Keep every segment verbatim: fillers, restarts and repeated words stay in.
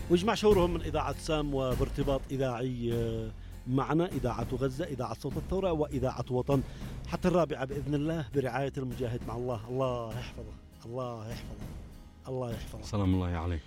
ويجمع شعورهم من إذاعة سام وبارتباط إذاعي معنا، إذاعة غزة، إذاعة صوت الثورة، وإذاعة وطن، حتى الرابعة بإذن الله برعاية المجاهد مع الله. الله يحفظه، الله يحفظه، الله يحفظه، سلام الله عليه.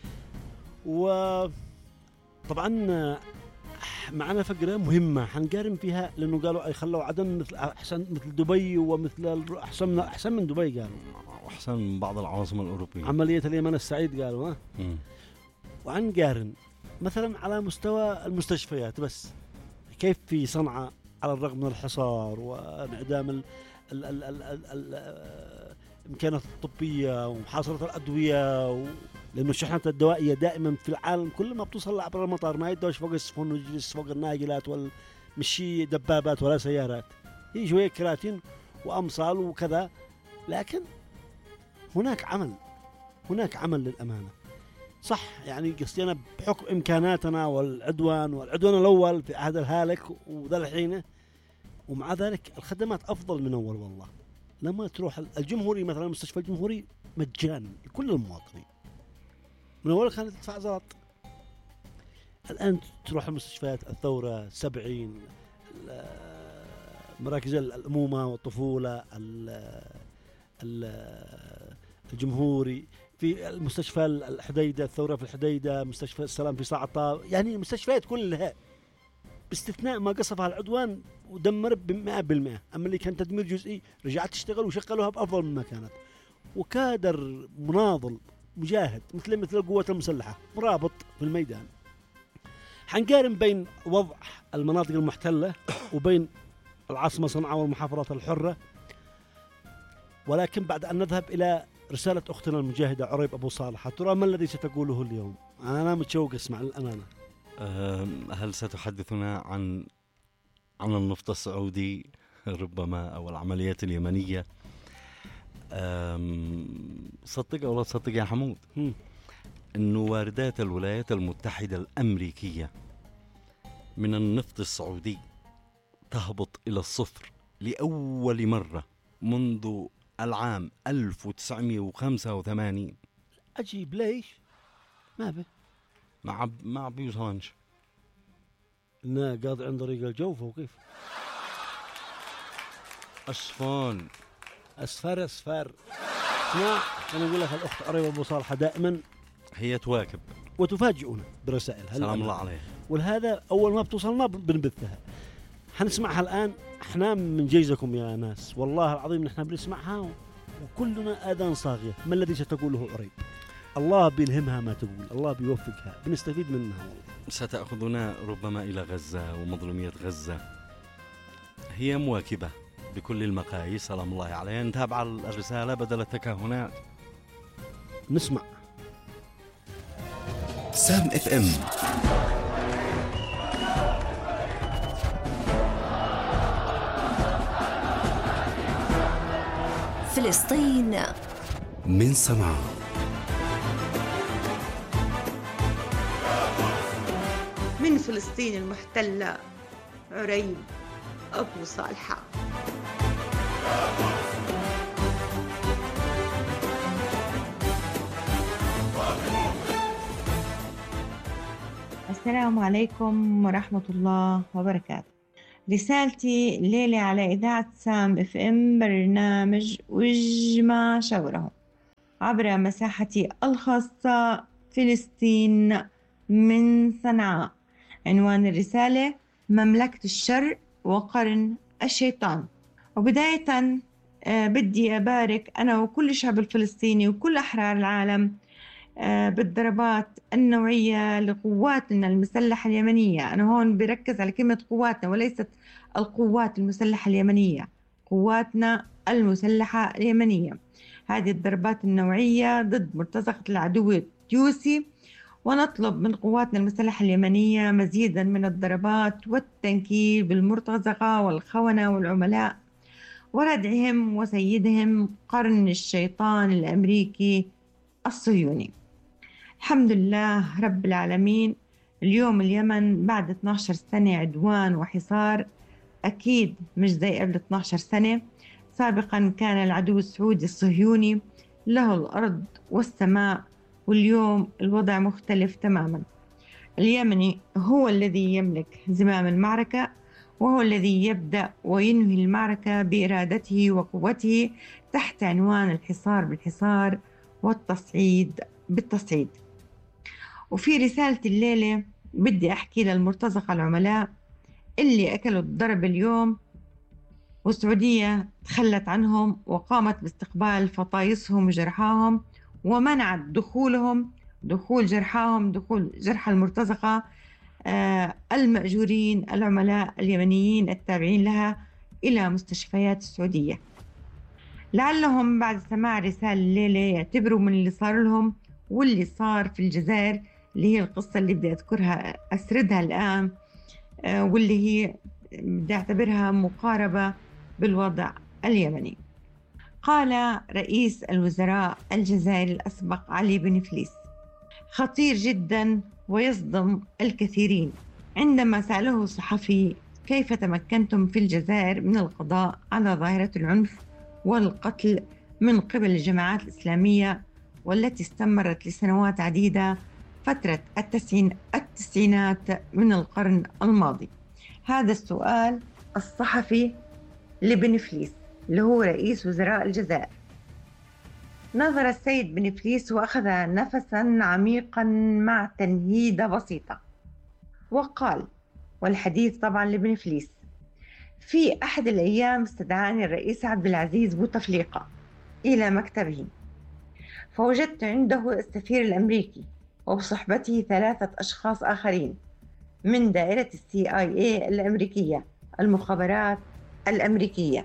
وطبعا معنا فقرة مهمة حنقارن فيها، لأنه قالوا أي خلوا عدن مثل أحسن مثل دبي ومثل أحسن من أحسن من دبي، قالوا أحسن من بعض العواصم الأوروبية، عملية اليمن السعيد قالوا ها. وعنقارن مثلا على مستوى المستشفيات بس، كيف في صنعاء على الرغم من الحصار وانعدام الإمكانات الطبية ومحاصرة الأدوية و... لأنه الشحنات الدوائية دائما في العالم كل ما بتوصل عبر المطار ما يدوش فوق السفن ويجلس فوق الناقلات والمشي دبابات ولا سيارات، هي شوية كراتين وأمصال وكذا، لكن هناك عمل، هناك عمل للأمانة صح. يعني قصدنا بحكم إمكاناتنا والعدوان والعدوان الأول في عهد الهالك وذا الحين، ومع ذلك الخدمات أفضل من أول. والله لما تروح الجمهوري مثلا المستشفى الجمهوري مجانا لكل المواطنين، من أول كانت تدفع زلط، الآن تروح المستشفيات الثورة سبعين، مراكز الأمومة والطفولة، الجمهوري في المستشفى الحديدة، الثورة في الحديدة، مستشفى السلام في صعطة، يعني المستشفيات كلها باستثناء ما قصفها العدوان ودمر بمئة بالمئة، أما اللي كان تدمير جزئي رجعت تشتغل وشغلوها بأفضل مما كانت. وكادر مناضل مجاهد مثل مثل القوات المسلحة مرابط في الميدان. حنقارن بين وضع المناطق المحتلة وبين العاصمة صنعاء والمحافظات الحرة، ولكن بعد أن نذهب إلى رسالة أختنا المجاهدة عريب أبو صالح، ترى ما الذي ستقوله اليوم؟ أنا متشوق أسمع الأمانة. هل ستحدثنا عن عن النفط السعودي ربما أو العمليات اليمنية؟ صدق أو لا تصدق يا حمود م. أنه واردات الولايات المتحدة الأمريكية من النفط السعودي تهبط إلى الصفر لأول مرة منذ العام ألف وتسعمائة وخمسة وثمانين. أجيب ليش؟ ما به مع مع بيوسانش إنه قاضي عن طريق الجوف وكيف أصفان أسفار أسفار. اسمع أنا أقول لك الأخت عريب أبو صالحة دائما هي تواكب وتفاجئنا برسائل. سلام الله عليه. ولهذا أول ما بتوصلنا بنبثها، حنسمعها الآن. احنا من جيزكم يا ناس، والله العظيم نحن بنسمعها وكلنا آذان صاغية. ما الذي ستقوله عريب؟ الله بيلهمها ما تقول، الله بيوفقها، بنستفيد منها. والله ستأخذنا ربما إلى غزة ومظلومية غزة، هي مواكبة بكل المقاييس. سلام الله عليه. نتابع الرسالة بدل التكهنات. نسمع سام اف ام. فلسطين من صنعاء. من فلسطين المحتلة عريب أبو صالحة. السلام عليكم ورحمة الله وبركاته. رسالتي الليلة على إذاعة سام اف ام برنامج واجمع شورهم عبر مساحتي الخاصة فلسطين من صنعاء. عنوان الرسالة: مملكة الشر وقرن الشيطان. وبداية آه بدي أبارك أنا وكل الشعب الفلسطيني وكل أحرار العالم آه بالضربات النوعية لقواتنا المسلحة اليمنية. أنا هون بركز على كلمة قواتنا وليست القوات المسلحة اليمنية، قواتنا المسلحة اليمنية. هذه الضربات النوعية ضد مرتزقة العدو التيوسي، ونطلب من قواتنا المسلحة اليمنية مزيدا من الضربات والتنكيل بالمرتزقة والخونة والعملاء وردعهم وسيدهم قرن الشيطان الأمريكي الصهيوني. الحمد لله رب العالمين. اليوم اليمن بعد اثنتي عشرة سنة عدوان وحصار، أكيد مش زي قبل اثنتي عشرة سنة. سابقا كان العدو السعودي الصهيوني له الأرض والسماء، واليوم الوضع مختلف تماما. اليمني هو الذي يملك زمام المعركة، وهو الذي يبدأ وينهي المعركة بإرادته وقوته تحت عنوان الحصار بالحصار والتصعيد بالتصعيد. وفي رسالة الليلة بدي أحكي للمرتزقة العملاء اللي أكلوا الضرب اليوم، والسعودية تخلت عنهم وقامت باستقبال فطايسهم وجرحاهم، ومنعت دخولهم دخول جرحاهم دخول جرح المرتزقة آه المأجورين العملاء اليمنيين التابعين لها إلى مستشفيات السعودية. لعلهم بعد سماع رسالة الليلة يعتبروا من اللي صار لهم واللي صار في الجزائر، اللي هي القصة اللي بدي أذكرها أسردها الآن، آه واللي هي بدي أعتبرها مقاربة بالوضع اليمني. قال رئيس الوزراء الجزائري الأسبق علي بن فليس: خطير جدا ويصدم الكثيرين عندما سأله الصحفي كيف تمكنتم في الجزائر من القضاء على ظاهرة العنف والقتل من قبل الجماعات الإسلامية والتي استمرت لسنوات عديدة فترة التسعين التسعينات من القرن الماضي. هذا السؤال الصحفي لبن فليس اللي هو رئيس وزراء الجزائر. نظر السيد بن فليس وأخذ نفسا عميقا مع تنهيدة بسيطة وقال، والحديث طبعا لبن فليس: في أحد الأيام استدعاني الرئيس عبد العزيز بوتفليقة إلى مكتبه، فوجدت عنده السفير الأمريكي وبصحبته ثلاثة أشخاص آخرين من دائرة السي آي إيه الأمريكية، المخابرات الأمريكية.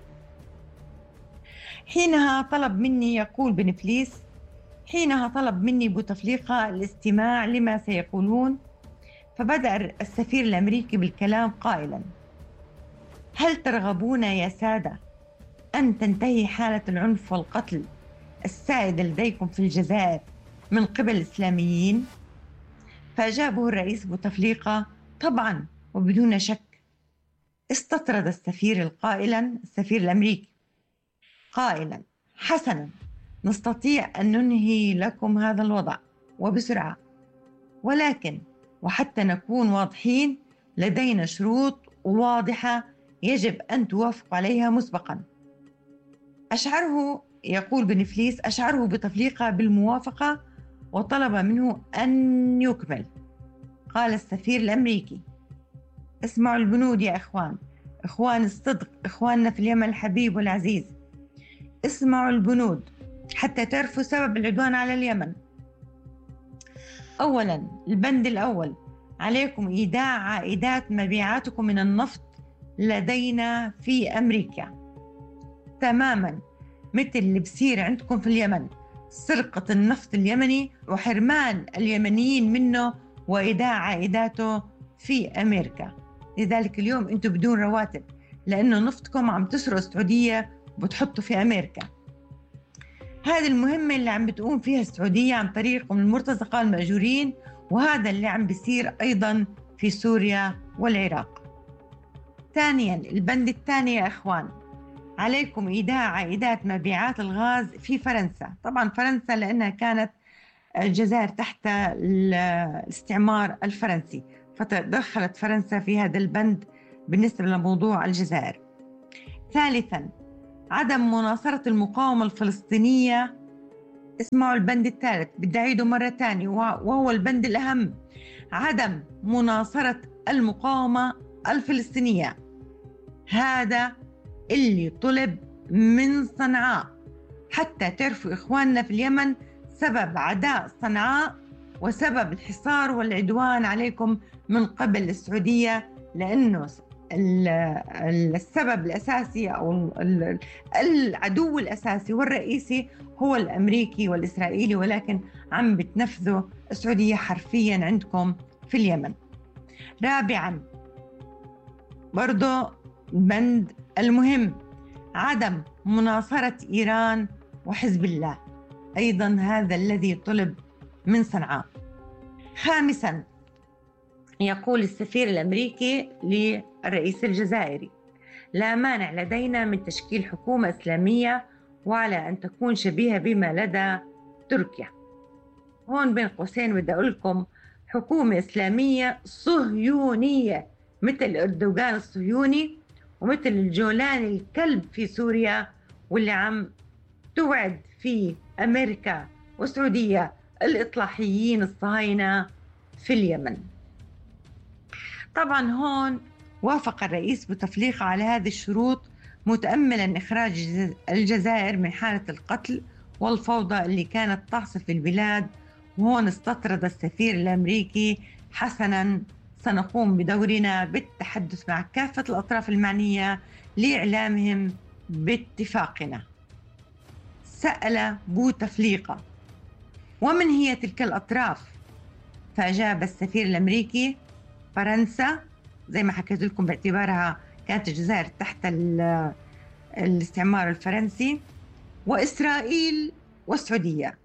حينها طلب مني، يقول بن فليس، حينها طلب مني بوتفليقة الاستماع لما سيقولون، فبدأ السفير الأمريكي بالكلام قائلا: هل ترغبون يا سادة أن تنتهي حالة العنف والقتل السائدة لديكم في الجزائر من قبل الإسلاميين؟ فأجابه الرئيس بوتفليقة: طبعا وبدون شك. استطرد السفير القائلا السفير الأمريكي قائلا: حسنا، نستطيع أن ننهي لكم هذا الوضع وبسرعة، ولكن وحتى نكون واضحين لدينا شروط واضحة يجب أن توافقوا عليها مسبقا. أشعره، يقول بن فليس، أشعره بوتفليقة بالموافقة وطلب منه أن يكمل. قال السفير الأمريكي: اسمعوا البنود يا إخوان، إخوان الصدق، إخواننا في اليمن الحبيب والعزيز، اسمعوا البنود حتى تعرفوا سبب العدوان على اليمن. أولا، البند الأول: عليكم إيداع عائدات مبيعاتكم من النفط لدينا في أمريكا، تماما مثل اللي بصير عندكم في اليمن، سرقة النفط اليمني وحرمان اليمنيين منه وإيداع عائداته في أمريكا. لذلك اليوم أنتم بدون رواتب لأنه نفطكم عم تسرقوا السعودية وبتحطوا في أمريكا. هذه المهمة اللي عم بتقوم فيها السعودية عن طريقهم المرتزقة المأجورين، وهذا اللي عم بيصير أيضا في سوريا والعراق. ثانيا، البند الثاني يا إخوان: عليكم إيداع عائدات مبيعات الغاز في فرنسا. طبعا فرنسا لأنها كانت الجزائر تحت الاستعمار الفرنسي، فتدخلت فرنسا في هذا البند بالنسبة لموضوع الجزائر. ثالثا، عدم مناصرة المقاومة الفلسطينية. اسمعوا البند الثالث، بدي أعيده مرة ثانية وهو البند الأهم: عدم مناصرة المقاومة الفلسطينية. هذا اللي طلب من صنعاء، حتى تعرفوا إخواننا في اليمن سبب عداء صنعاء وسبب الحصار والعدوان عليكم من قبل السعودية، لأنه السبب الأساسي أو العدو الأساسي والرئيسي هو الأمريكي والإسرائيلي، ولكن عم بتنفذوا السعودية حرفيا عندكم في اليمن. رابعا، برضو بند المهم: عدم مناصرة إيران وحزب الله، أيضا هذا الذي طلب من صنعاء. خامسا، يقول السفير الأمريكي للرئيس الجزائري: لا مانع لدينا من تشكيل حكومة إسلامية وعلى أن تكون شبيهة بما لدى تركيا. هون بين قوسين بدي أقول لكم حكومة إسلامية صهيونية مثل أردوغان الصهيوني، ومثل الجولان الكلب في سوريا، واللي عم توعد فيه أمريكا والسعودية الإصلاحيين الصهاينة في اليمن. طبعا هون وافق الرئيس بوتفليقة على هذه الشروط، متأملا إخراج الجزائر من حالة القتل والفوضى اللي كانت تعصف البلاد. وهون استطرد السفير الأمريكي: حسنا، سنقوم بدورنا بالتحدث مع كافة الأطراف المعنية لإعلامهم باتفاقنا. سأل بوتفليقة: ومن هي تلك الأطراف؟ فأجاب السفير الأمريكي: فرنسا، زي ما حكيت لكم باعتبارها كانت الجزائر تحت الاستعمار الفرنسي، وإسرائيل والسعودية.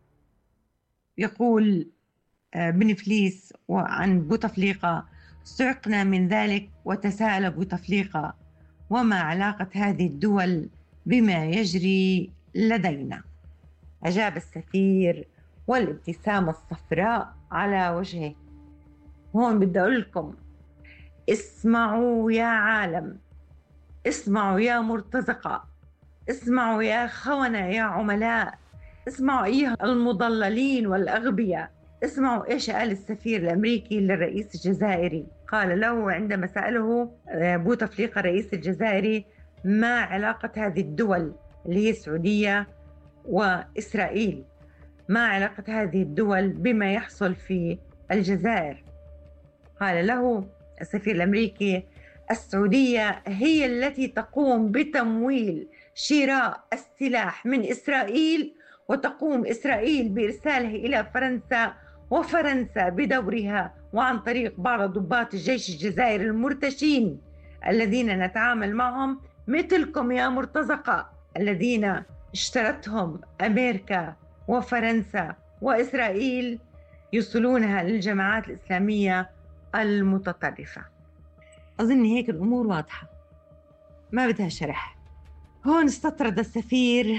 يقول بن فليس عن بوتفليقة: سعقنا من ذلك. وتساءل بوتفليقة: وما علاقة هذه الدول بما يجري لدينا؟ أجاب السفير والابتسامة الصفراء على وجهه. هون بدي أقول لكم: اسمعوا يا عالم، اسمعوا يا مرتزقة، اسمعوا يا خونة يا عملاء، اسمعوا أيها المضللين والأغبياء. اسمعوا إيش قال السفير الأمريكي للرئيس الجزائري. قال له عندما سأله بوتفليقة الرئيس الجزائري: ما علاقة هذه الدول اللي هي السعودية وإسرائيل، ما علاقة هذه الدول بما يحصل في الجزائر؟ قال له السفير الأمريكي: السعودية هي التي تقوم بتمويل شراء السلاح من إسرائيل، وتقوم إسرائيل بإرساله إلى فرنسا، وفرنسا بدورها وعن طريق بعض ضباط الجيش الجزائري المرتشين الذين نتعامل معهم مثلكم يا مرتزقة، الذين اشترتهم أمريكا وفرنسا وإسرائيل، يوصلونها للجماعات الإسلامية المتطرفة. أظن هيك الأمور واضحة ما بدها شرح. هون استطرد السفير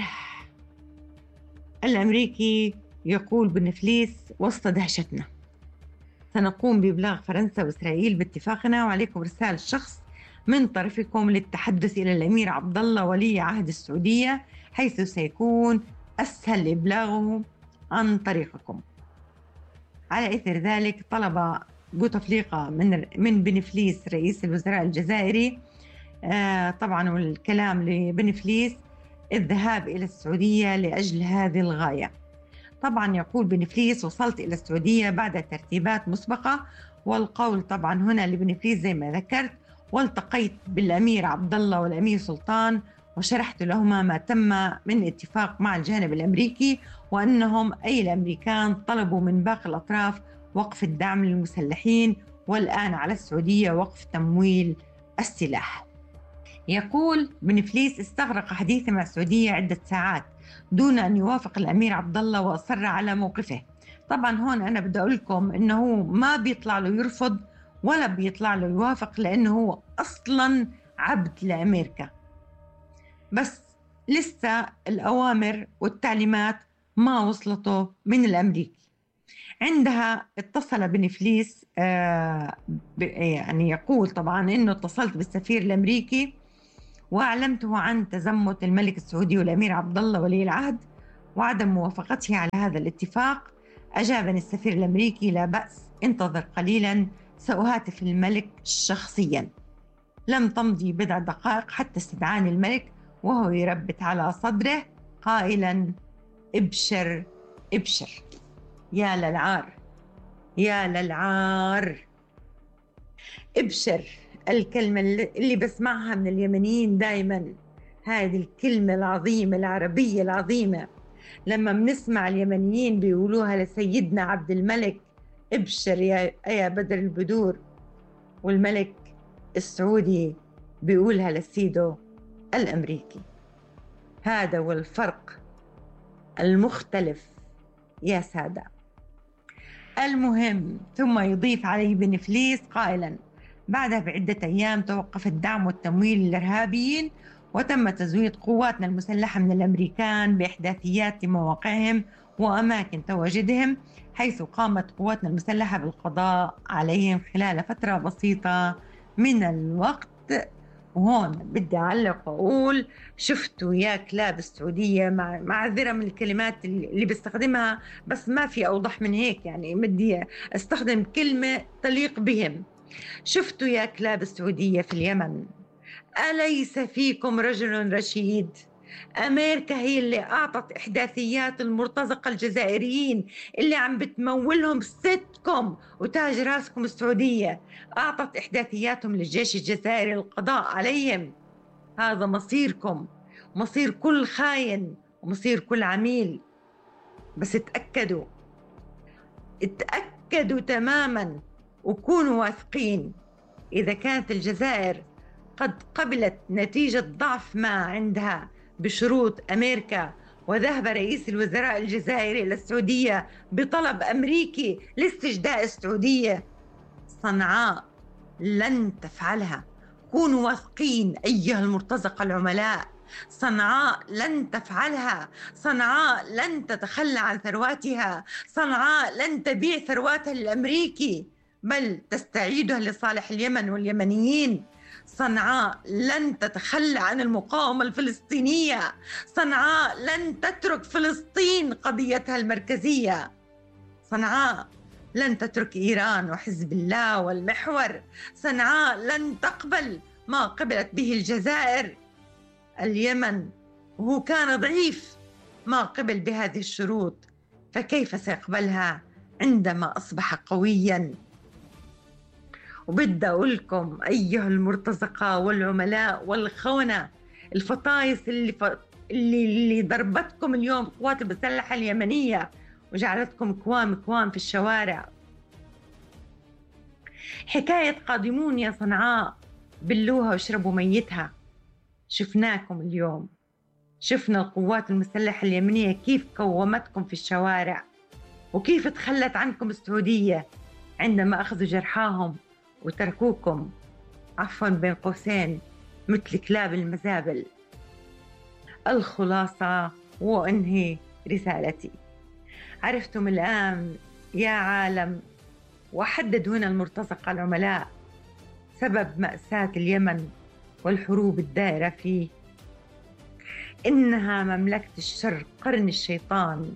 الأمريكي يقول بن فليس وسط دهشتنا: سنقوم بإبلاغ فرنسا وإسرائيل باتفاقنا، وعليكم إرسال شخص من طرفكم للتحدث إلى الأمير عبد الله ولي عهد السعودية، حيث سيكون أسهل إبلاغه عن طريقكم. على إثر ذلك طلب بوتفليقة من من بن فليس رئيس الوزراء الجزائري آه طبعا والكلام لبن فليس الذهاب إلى السعودية لأجل هذه الغاية. طبعا يقول بن فليس: وصلت إلى السعودية بعد ترتيبات مسبقة، والقول طبعا هنا لبن فليس زي ما ذكرت، والتقيت بالأمير عبد الله والأمير سلطان وشرحت لهما ما تم من اتفاق مع الجانب الأمريكي، وأنهم أي الأمريكان طلبوا من باقي الأطراف وقف الدعم للمسلحين، والآن على السعودية وقف تمويل السلاح. يقول بن فليس: استغرق حديثي مع السعودية عدة ساعات دون أن يوافق الأمير عبد الله، وأصر على موقفه. طبعا هون أنا بدي أقول لكم إنه ما بيطلع له يرفض ولا بيطلع له يوافق، لأنه هو أصلا عبد لأمريكا، بس لسه الأوامر والتعليمات ما وصلته من الأمريكي. عندها اتصل بن فليس آه يعني يقول طبعا إنه اتصلت بالسفير الأمريكي وأعلمته عن تزمت الملك السعودي والأمير عبد الله ولي العهد وعدم موافقته على هذا الاتفاق. أجابني السفير الأمريكي: لا بأس، انتظر قليلا، سأهاتف الملك شخصيا. لم تمضي بضع دقائق حتى استدعاني الملك وهو يربت على صدره قائلا: ابشر ابشر. يا للعار، يا للعار. ابشر، الكلمة اللي بسمعها من اليمنيين دائما، هذه الكلمة العظيمة العربية العظيمة لما بنسمع اليمنيين بيقولوها لسيدنا عبد الملك: ابشر يا, يا بدر البدور، والملك السعودي بيقولها لسيده الأمريكي. هذا هو الفرق المختلف يا سادة. المهم، ثم يضيف عليه بن فليس قائلا: بعدها بعدة أيام توقف الدعم والتمويل للإرهابيين، وتم تزويد قواتنا المسلحة من الأمريكان بإحداثيات لمواقعهم وأماكن تواجدهم، حيث قامت قواتنا المسلحة بالقضاء عليهم خلال فترة بسيطة من الوقت. وهون بدي أعلق وأقول شفتوا يا كلاب السعودية، مع معذرة من الكلمات اللي بستخدمها، بس ما في أوضح من هيك، يعني بدي أستخدم كلمة تليق بهم. شفتوا يا كلاب السعودية في اليمن، أليس فيكم رجل رشيد؟ أمريكا هي اللي أعطت إحداثيات المرتزقة الجزائريين اللي عم بتمولهم ستكم وتاج راسكم السعودية، أعطت إحداثياتهم للجيش الجزائري للقضاء عليهم. هذا مصيركم، مصير كل خاين ومصير كل عميل. بس اتأكدوا اتأكدوا تماما وكونوا واثقين، إذا كانت الجزائر قد قبلت نتيجة ضعف ما عندها بشروط أمريكا، وذهب رئيس الوزراء الجزائري إلى السعودية بطلب أمريكي لاستجداء السعودية، صنعاء لن تفعلها. كونوا واثقين أيها المرتزقة العملاء، صنعاء لن تفعلها. صنعاء لن تتخلى عن ثرواتها، صنعاء لن تبيع ثرواتها للأمريكي، بل تستعيدها لصالح اليمن واليمنيين. صنعاء لن تتخلى عن المقاومة الفلسطينية، صنعاء لن تترك فلسطين قضيتها المركزية، صنعاء لن تترك إيران وحزب الله والمحور، صنعاء لن تقبل ما قبلت به الجزائر. اليمن وهو كان ضعيف ما قبل بهذه الشروط، فكيف سيقبلها عندما أصبح قوياً؟ وبدي أقول لكم أيها المرتزقة والعملاء والخونة، الفطايس اللي, ف... اللي اللي ضربتكم اليوم القوات المسلحة اليمنية وجعلتكم كوام كوام في الشوارع، حكاية قادمون يا صنعاء بلوها واشربوا ميتها. شفناكم اليوم، شفنا القوات المسلحة اليمنية كيف كومتكم في الشوارع، وكيف تخلت عنكم السعودية عندما أخذوا جرحاهم وتركوكم عفوا بين قوسين مثل كلاب المزابل. الخلاصة وأنهي رسالتي، عرفتم الآن يا عالم، وحدد هنا المرتزقة العملاء سبب مأساة اليمن والحروب الدائرة فيه، إنها مملكة الشر قرن الشيطان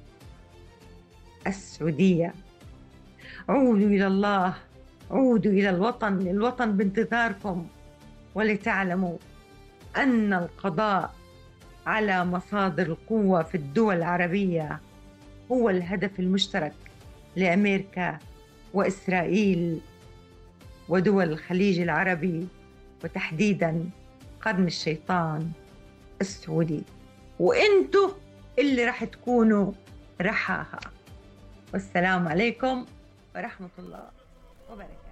السعودية. عودوا إلى الله، عودوا إلى الوطن، الوطن بانتظاركم، ولتعلموا أن القضاء على مصادر القوة في الدول العربية هو الهدف المشترك لأمريكا وإسرائيل ودول الخليج العربي، وتحديداً قرن الشيطان السعودي، وإنتوا اللي رح تكونوا رحاها. والسلام عليكم ورحمة الله وبركاته.